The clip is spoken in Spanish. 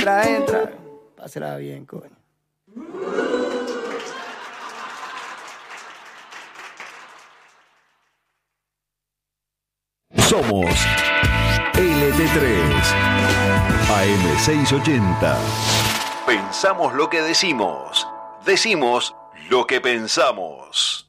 entra. Pásela bien, coño. Somos LT3 AM680. Pensamos lo que decimos. Decimos lo que pensamos.